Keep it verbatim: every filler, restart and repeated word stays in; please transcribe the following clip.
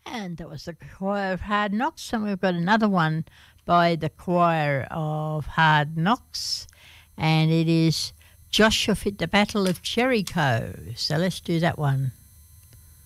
And that was the Choir of Hard Knocks, and we've got another one by the Choir of Hard Knocks, and it is Joshua Fit the Battle of Jericho. So let's do that one.